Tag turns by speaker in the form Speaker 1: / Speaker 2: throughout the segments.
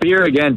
Speaker 1: Beer again.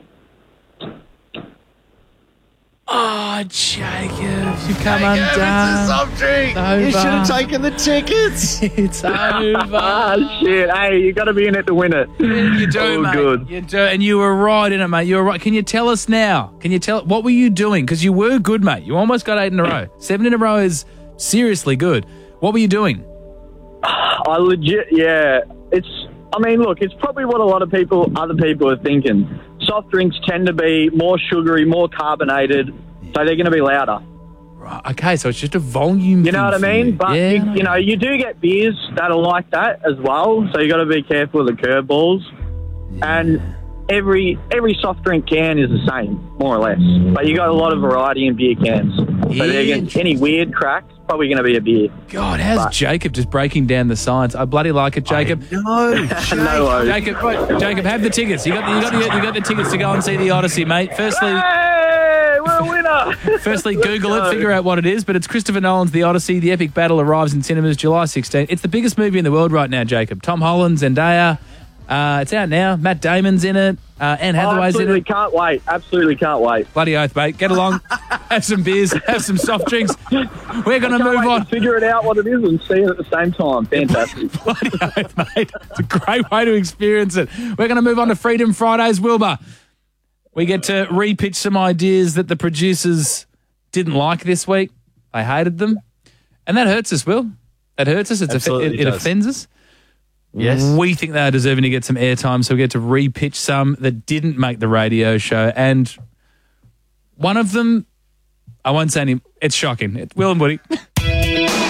Speaker 2: Oh, Jacob, you come undone.
Speaker 3: It's a soft drink.
Speaker 2: Over.
Speaker 3: You should have taken the tickets.
Speaker 2: It's over.
Speaker 1: Ah, shit. Hey, you got to be in it to win it.
Speaker 2: You do,
Speaker 1: Oh,
Speaker 2: mate.
Speaker 1: good.
Speaker 2: You do, and you were right in it, mate. You were right. Can you tell us now? Can you tell what were you doing? Because you were good, mate. You almost got 8 in a row. 7 in a row is seriously good. What were you doing?
Speaker 1: I legit, yeah. Look, it's probably what a lot of other people are thinking. Soft drinks tend to be more sugary, more carbonated, so they're going to be louder.
Speaker 2: Right. Okay, so it's just a volume.
Speaker 1: You know what I mean? But,
Speaker 2: yeah,
Speaker 1: you do get beers that are like that as well, so you got to be careful of the curveballs.
Speaker 2: Yeah.
Speaker 1: And every soft drink can is the same, more or less. But you got a lot of variety in beer cans. So any weird cracks, probably going to be a beer.
Speaker 2: God, how's Jacob just breaking down the science? I bloody like it, Jacob.
Speaker 3: No,
Speaker 1: No worries.
Speaker 2: Jacob, have the tickets. You got the tickets to go and see the Odyssey, mate. Firstly,
Speaker 1: Hey, we're a winner.
Speaker 2: Firstly, Google it, figure out what it is. But it's Christopher Nolan's The Odyssey. The epic battle arrives in cinemas July 16. It's the biggest movie in the world right now, Jacob. Tom Holland, Zendaya. It's out now. Matt Damon's in it. Anne Hathaway's in it.
Speaker 1: Can't wait. Absolutely can't wait.
Speaker 2: Bloody oath, mate. Get along. Have some beers. Have some soft drinks. We're going to move on.
Speaker 1: Figure it out what it is and see it at the same time. Fantastic.
Speaker 2: Bloody oath, mate. It's a great way to experience it. We're going to move on to Freedom Fridays, Wilbur. We get to re-pitch some ideas that the producers didn't like this week. They hated them. And that hurts us, Will. That hurts us. It offends us.
Speaker 3: Yes.
Speaker 2: We think they are deserving to get some airtime, so we get to re-pitch some that didn't make the radio show. And one of them, I won't say any. It's shocking. Will and Woody.